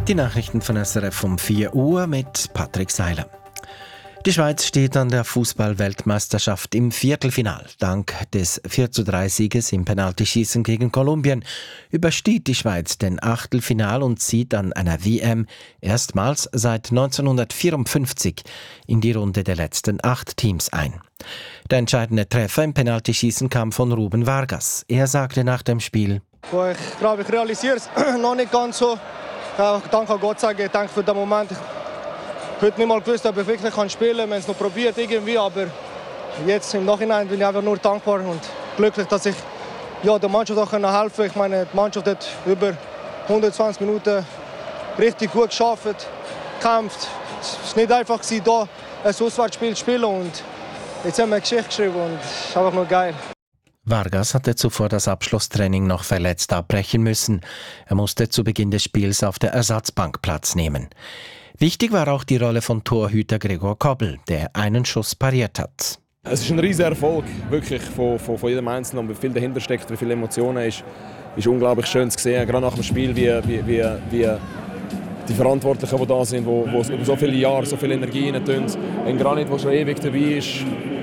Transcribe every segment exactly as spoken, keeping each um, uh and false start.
Die Nachrichten von S R F um vier Uhr mit Patrick Seiler. Die Schweiz steht an der Fußball-Weltmeisterschaft im Viertelfinal. Dank des vier zu drei Sieges im Penaltyschießen gegen Kolumbien übersteht die Schweiz den Achtelfinal und zieht an einer W M erstmals seit neunzehnhundertvierundfünfzig in die Runde der letzten acht Teams ein. Der entscheidende Treffer im Penaltyschießen kam von Ruben Vargas. Er sagte nach dem Spiel: Boah, ich glaube, ich realisiere es noch nicht ganz so. Ja, danke an Gott sagen, danke für den Moment. Ich hätte nicht mal gewusst, ob ich wirklich spielen kann. Wir haben es noch probiert irgendwie, aber jetzt im Nachhinein bin ich einfach nur dankbar und glücklich, dass ich ja, der Mannschaft auch helfen konnte. Ich meine, die Mannschaft hat über hundertzwanzig Minuten richtig gut geschafft, gekämpft. Es war nicht einfach, hier ein Auswärtsspiel zu spielen und jetzt haben wir eine Geschichte geschrieben und es ist einfach nur geil. Vargas hatte zuvor das Abschlusstraining noch verletzt abbrechen müssen. Er musste zu Beginn des Spiels auf der Ersatzbank Platz nehmen. Wichtig war auch die Rolle von Torhüter Gregor Kobel, der einen Schuss pariert hat. Es ist ein riesiger Erfolg, wirklich von, von, von jedem Einzelnen. Wie viel dahinter steckt, wie viele Emotionen, ist, ist unglaublich schön zu sehen. Gerade nach dem Spiel, wie, wie, wie, wie die Verantwortlichen, die da sind, die, die über so viele Jahre so viel Energie rein tun. Ein Granit, der schon ewig dabei ist.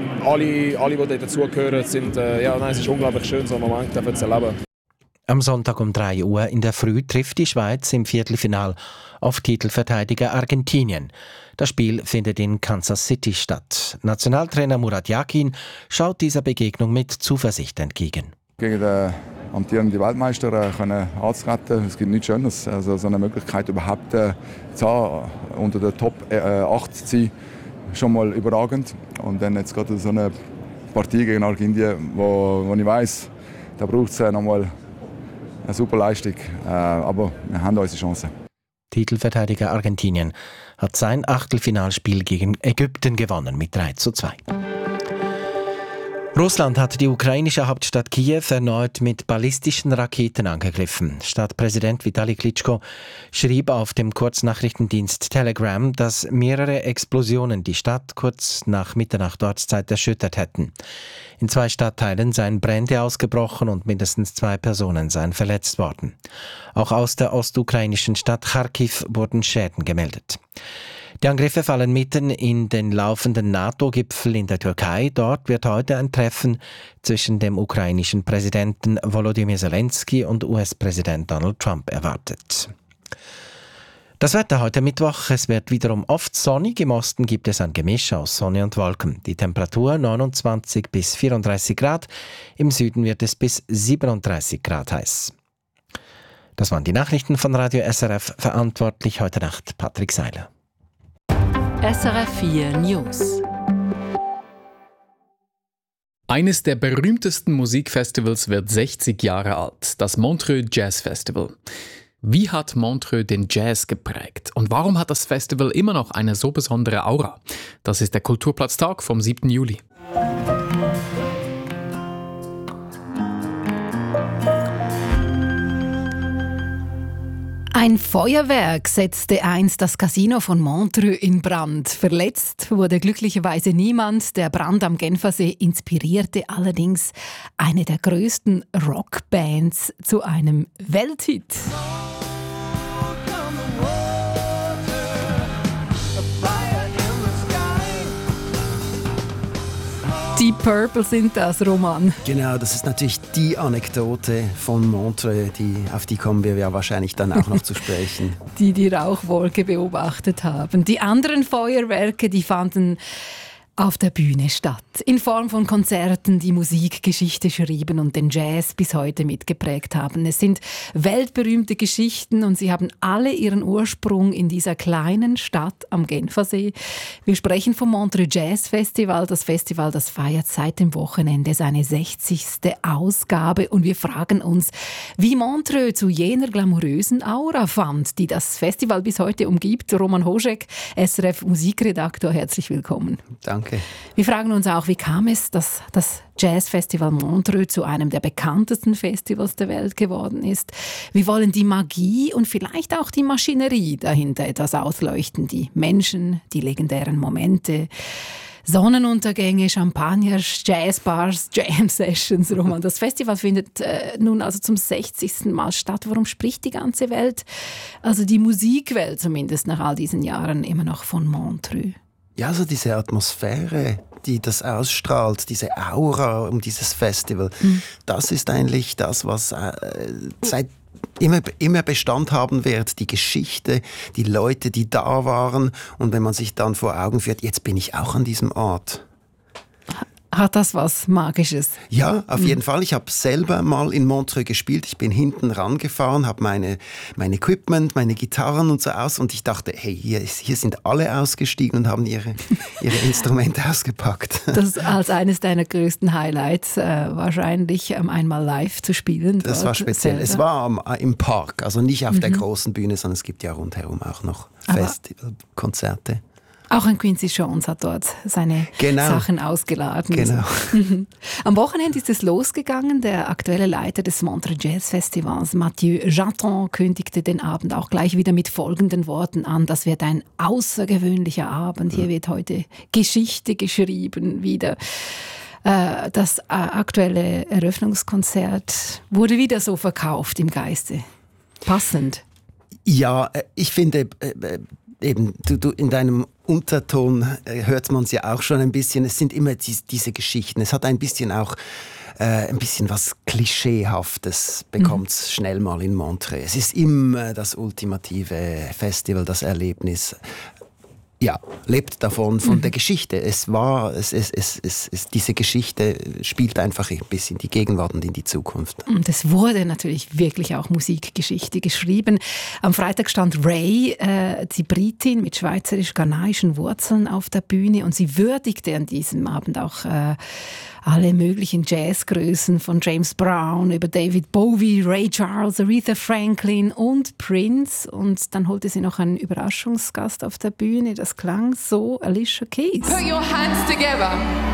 Alle, alle die dazugehören, sind, äh, ja, nein, es ist unglaublich schön, so einen Moment zu erleben. Am Sonntag um drei Uhr in der Früh trifft die Schweiz im Viertelfinal auf Titelverteidiger Argentinien. Das Spiel findet in Kansas City statt. Nationaltrainer Murat Yakin schaut dieser Begegnung mit Zuversicht entgegen. Gegen den amtierenden Weltmeister äh, können anzutreten, es gibt nichts Schöneres. Also so eine Möglichkeit überhaupt äh, zu haben, unter der Top äh, acht zu sein, schon mal überragend. Und dann jetzt gerade so eine Partie gegen Argentinien, wo, wo ich weiss, da braucht es äh, nochmal eine super Leistung, äh, aber wir haben unsere Chance. Titelverteidiger Argentinien hat sein Achtelfinalspiel gegen Ägypten gewonnen mit drei zu zwei. Russland hat die ukrainische Hauptstadt Kiew erneut mit ballistischen Raketen angegriffen. Stadtpräsident Vitali Klitschko schrieb auf dem Kurznachrichtendienst Telegram, dass mehrere Explosionen die Stadt kurz nach Mitternacht Ortszeit erschüttert hätten. In zwei Stadtteilen seien Brände ausgebrochen und mindestens zwei Personen seien verletzt worden. Auch aus der ostukrainischen Stadt Charkiw wurden Schäden gemeldet. Die Angriffe fallen mitten in den laufenden NATO-Gipfel in der Türkei. Dort wird heute ein Treffen zwischen dem ukrainischen Präsidenten Volodymyr Zelensky und U S-Präsident Donald Trump erwartet. Das Wetter heute Mittwoch, es wird wiederum oft sonnig. Im Osten gibt es ein Gemisch aus Sonne und Wolken. Die Temperatur neunundzwanzig bis vierunddreißig Grad. Im Süden wird es bis siebenunddreißig Grad heiß. Das waren die Nachrichten von Radio S R F. Verantwortlich heute Nacht Patrick Seiler. S R F vier News. Eines der berühmtesten Musikfestivals wird sechzig Jahre alt, das Montreux Jazz Festival. Wie hat Montreux den Jazz geprägt? Und warum hat das Festival immer noch eine so besondere Aura? Das ist der Kulturplatztag vom siebten Juli. Ein Feuerwerk setzte einst das Casino von Montreux in Brand. Verletzt wurde glücklicherweise niemand. Der Brand am Genfersee inspirierte allerdings eine der größten Rockbands zu einem Welthit. Die Purple sind das, Roman. Genau, das ist natürlich die Anekdote von Montreux, die, auf die kommen wir ja wahrscheinlich dann auch noch zu sprechen. Die die Rauchwolke beobachtet haben. Die anderen Feuerwerke, die fanden auf der Bühne statt. In Form von Konzerten, die Musikgeschichte schrieben und den Jazz bis heute mitgeprägt haben. Es sind weltberühmte Geschichten und sie haben alle ihren Ursprung in dieser kleinen Stadt am Genfersee. Wir sprechen vom Montreux Jazz Festival. Das Festival, das feiert seit dem Wochenende seine sechzigste Ausgabe. Und wir fragen uns, wie Montreux zu jener glamourösen Aura fand, die das Festival bis heute umgibt. Roman Hoschek, S R F Musikredaktor, herzlich willkommen. Danke. Wir fragen uns auch, wie kam es, dass das Jazzfestival Montreux zu einem der bekanntesten Festivals der Welt geworden ist. Wir wollen die Magie und vielleicht auch die Maschinerie dahinter etwas ausleuchten, die Menschen, die legendären Momente. Sonnenuntergänge, Champagners, Jazzbars, Jam-Sessions, Roman. Das Festival findet äh, nun also zum sechzigsten Mal statt. Warum spricht die ganze Welt, also die Musikwelt zumindest nach all diesen Jahren, immer noch von Montreux? Ja, also diese Atmosphäre, die das ausstrahlt, diese Aura um dieses Festival, mhm. das ist eigentlich das, was äh, seit Immer, immer Bestand haben wird, die Geschichte, die Leute, die da waren. Und wenn man sich dann vor Augen führt, jetzt bin ich auch an diesem Ort. Hat das was Magisches? Ja, auf mhm. jeden Fall. Ich habe selber mal in Montreux gespielt. Ich bin hinten rangefahren, habe meine, mein Equipment, meine Gitarren und so aus. Und ich dachte, hey, hier, ist, hier sind alle ausgestiegen und haben ihre, ihre Instrumente ausgepackt. Das als eines deiner größten Highlights, äh, wahrscheinlich ähm, einmal live zu spielen. Das war speziell. Selber. Es war am, im Park, also nicht auf mhm. der großen Bühne, sondern es gibt ja rundherum auch noch Festivalkonzerte. Auch ein Quincy Jones hat dort seine genau. Sachen ausgeladen. Genau. Am Wochenende ist es losgegangen. Der aktuelle Leiter des Montreux Jazz Festivals, Mathieu Janton, kündigte den Abend auch gleich wieder mit folgenden Worten an. Das wird ein außergewöhnlicher Abend. Hier wird heute Geschichte geschrieben wieder. Das aktuelle Eröffnungskonzert wurde wieder so verkauft im Geiste. Passend. Ja, ich finde... Eben, du, du, in deinem Unterton äh, hört man es ja auch schon ein bisschen. Es sind immer die, diese Geschichten. Es hat ein bisschen auch äh, ein bisschen was Klischeehaftes, bekommt es mhm. schnell mal in Montreux. Es ist immer das ultimative Festival, das Erlebnis. Ja, lebt davon, von mhm. der Geschichte. Es war, es, es, es, es, es, diese Geschichte spielt einfach bis in die Gegenwart und in die Zukunft. Und es wurde natürlich wirklich auch Musikgeschichte geschrieben. Am Freitag stand Ray, äh, die Britin mit schweizerisch-ghanaischen Wurzeln, auf der Bühne und sie würdigte an diesem Abend auch äh, alle möglichen Jazzgrößen von James Brown über David Bowie, Ray Charles, Aretha Franklin und Prince. Und dann holte sie noch einen Überraschungsgast auf der Bühne. Das klang so, Alicia Keys. Put your hands together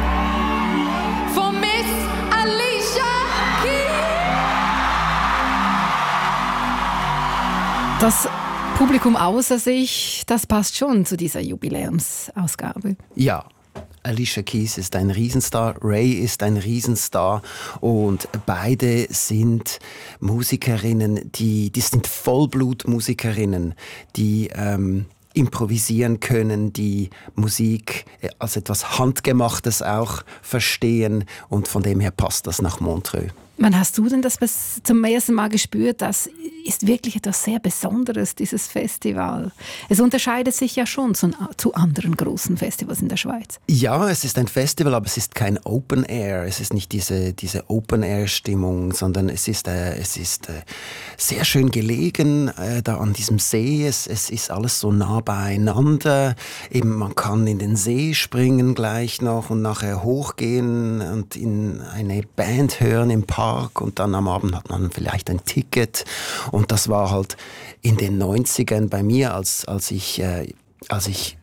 for Miss Alicia Keys. Das Publikum außer sich, das passt schon zu dieser Jubiläumsausgabe. Ja. Alicia Keys ist ein Riesenstar, Ray ist ein Riesenstar und beide sind Musikerinnen, die, die sind Vollblutmusikerinnen, die ähm, improvisieren können, die Musik als etwas Handgemachtes auch verstehen und von dem her passt das nach Montreux. Wann hast du denn das zum ersten Mal gespürt? Das ist wirklich etwas sehr Besonderes, dieses Festival. Es unterscheidet sich ja schon zu, zu anderen großen Festivals in der Schweiz. Ja, es ist ein Festival, aber es ist kein Open Air. Es ist nicht diese, diese Open Air Stimmung, sondern es ist, äh, es ist äh, sehr schön gelegen äh, da an diesem See. Es, es ist alles so nah beieinander. Eben, man kann in den See springen gleich noch und nachher hochgehen und in eine Band hören im Park. Und dann am Abend hat man vielleicht ein Ticket. Und das war halt in den neunzigern bei mir, als, als ich, äh, als ich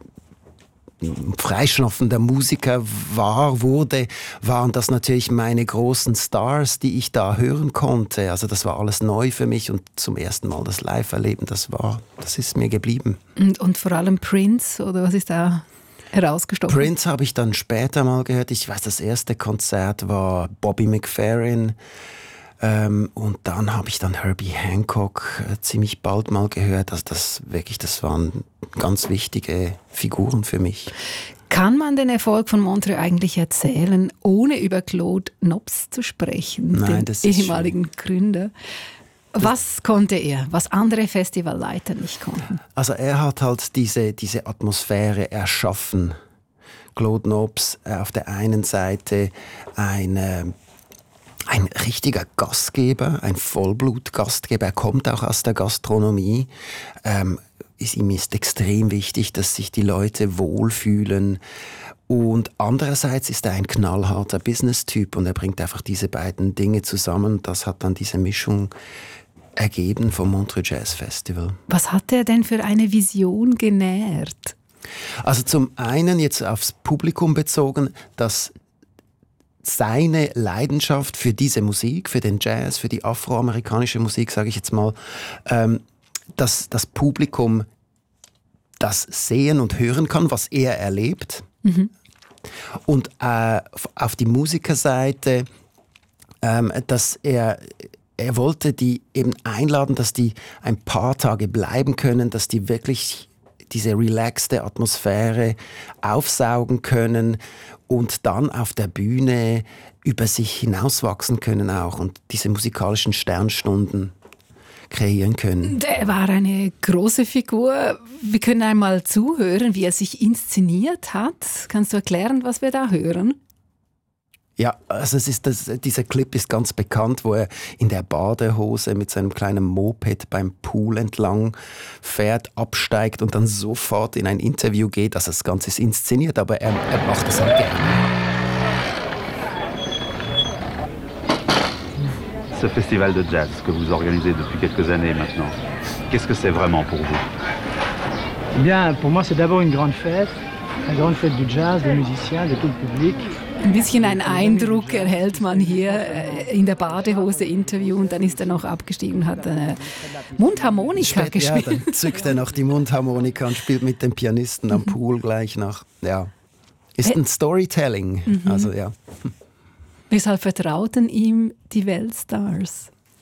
freischnaufender Musiker war, wurde, waren das natürlich meine großen Stars, die ich da hören konnte. Also das war alles neu für mich und zum ersten Mal das Live-Erleben, das war, das ist mir geblieben. Und, und vor allem Prince, oder was ist da herausgestochen? Prince habe ich dann später mal gehört. Ich weiß, das erste Konzert war Bobby McFerrin. Ähm, und dann habe ich dann Herbie Hancock äh, ziemlich bald mal gehört. Also das wirklich, das waren ganz wichtige Figuren für mich. Kann man den Erfolg von Montreux eigentlich erzählen, ohne über Claude Nobs zu sprechen, Nein, den das ist ehemaligen schön. Gründer? Was konnte er, was andere Festivalleiter nicht konnten? Also er hat halt diese, diese Atmosphäre erschaffen. Claude Nobs äh, auf der einen Seite ein, äh, ein richtiger Gastgeber, ein Vollblut-Gastgeber. Er kommt auch aus der Gastronomie. Ähm, ist, ihm ist extrem wichtig, dass sich die Leute wohlfühlen. Und andererseits ist er ein knallharter Business-Typ und er bringt einfach diese beiden Dinge zusammen. Das hat dann diese Mischung ergeben vom Montreux Jazz Festival. Was hat er denn für eine Vision genährt? Also zum einen jetzt aufs Publikum bezogen, dass seine Leidenschaft für diese Musik, für den Jazz, für die afroamerikanische Musik, sage ich jetzt mal, ähm, dass das Publikum das sehen und hören kann, was er erlebt. Mhm. Und äh, auf die Musikerseite, ähm, dass er, er wollte die eben einladen, dass die ein paar Tage bleiben können, dass die wirklich diese relaxte Atmosphäre aufsaugen können und dann auf der Bühne über sich hinauswachsen können auch und diese musikalischen Sternstunden kreieren können. Er war eine große Figur. Wir können einmal zuhören, wie er sich inszeniert hat. Kannst du erklären, was wir da hören? Ja, also es ist das, dieser Clip ist ganz bekannt, wo er in der Badehose mit seinem kleinen Moped beim Pool entlang fährt, absteigt und dann sofort in ein Interview geht. Also das Ganze ist inszeniert, aber er, er macht es halt gerne. Ce festival de jazz que vous organisez depuis quelques années maintenant, qu'est-ce que c'est vraiment pour vous? Eh bien, pour moi, c'est d'abord une grande fête, une grande fête du jazz, des musiciens, de tout le public. Ein bisschen ein Eindruck erhält man hier in der Badehose-Interview und dann ist er noch abgestiegen und hat eine Mundharmonika Spät, gespielt. Ja, dann zückt er noch die Mundharmonika und spielt mit dem Pianisten am Pool gleich nach. Ja. Ist ein Storytelling. Mhm. Also, ja. Weshalb vertrauten ihm die Weltstars?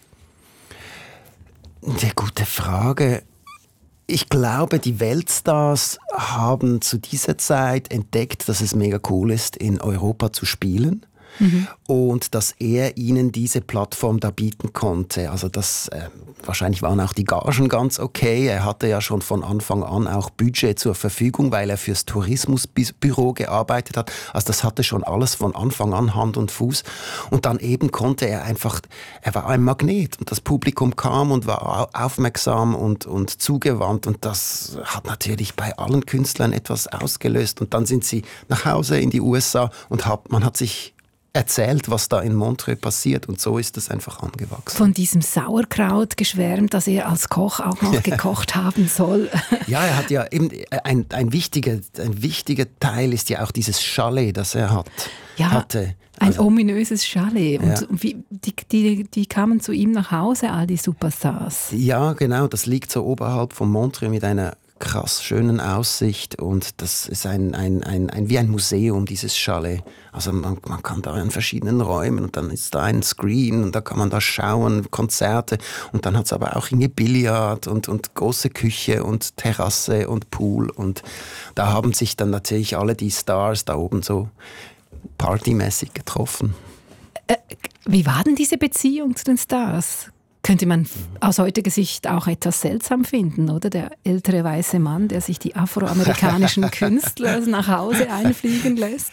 Eine gute Frage. Ich glaube, die Weltstars haben zu dieser Zeit entdeckt, dass es mega cool ist, in Europa zu spielen. Mhm. Und dass er ihnen diese Plattform da bieten konnte. Also das, äh, wahrscheinlich waren auch die Gagen ganz okay. Er hatte ja schon von Anfang an auch Budget zur Verfügung, weil er fürs Tourismusbüro gearbeitet hat. Also das hatte schon alles von Anfang an Hand und Fuß. Und dann eben konnte er einfach, er war ein Magnet. Und das Publikum kam und war aufmerksam und, und zugewandt. Und das hat natürlich bei allen Künstlern etwas ausgelöst. Und dann sind sie nach Hause in die U S A und hat, man hat sich erzählt, was da in Montreux passiert und so ist es einfach angewachsen. Von diesem Sauerkraut geschwärmt, das er als Koch auch noch gekocht haben soll. Ja, er hat ja eben ein, ein, wichtiger, ein wichtiger Teil ist ja auch dieses Chalet, das er hat, ja, hatte. Ein also, ominöses Chalet. Und ja. wie, die, die, die kamen zu ihm nach Hause, all die Superstars. Ja, genau, das liegt so oberhalb von Montreux mit einer krass schönen Aussicht und das ist ein, ein, ein, ein, wie ein Museum, dieses Chalet. Also man, man kann da in verschiedenen Räumen und dann ist da ein Screen und da kann man da schauen, Konzerte und dann hat es aber auch irgendwie Billard und, und große Küche und Terrasse und Pool und da haben sich dann natürlich alle die Stars da oben so partymäßig getroffen. Äh, wie war denn diese Beziehung zu den Stars? Könnte man aus heutiger Sicht auch etwas seltsam finden, oder? Der ältere weiße Mann, der sich die afroamerikanischen Künstler nach Hause einfliegen lässt.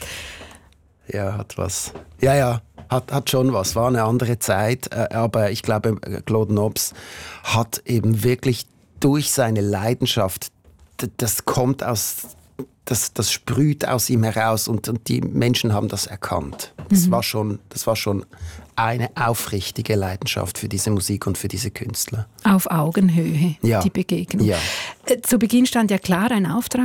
Ja, hat was. Ja, ja, hat, hat schon was. War eine andere Zeit, aber ich glaube, Claude Nobs hat eben wirklich durch seine Leidenschaft, das kommt aus, das, das sprüht aus ihm heraus und, und die Menschen haben das erkannt. Das, mhm. war schon, das war schon eine aufrichtige Leidenschaft für diese Musik und für diese Künstler. Auf Augenhöhe, ja. die Begegnung. Ja. Zu Beginn stand ja klar, ein Auftrag